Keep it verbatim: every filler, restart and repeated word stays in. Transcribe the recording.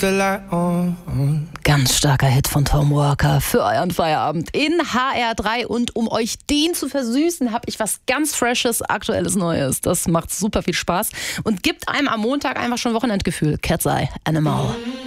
the light on. Ganz starker Hit von Tom Walker für euren Feierabend in H R drei. Und um euch den zu versüßen, habe ich was ganz Freshes, Aktuelles, Neues. Das macht super viel Spaß und gibt einem am Montag einfach schon Wochenendgefühl. Cat's Eye, Animal.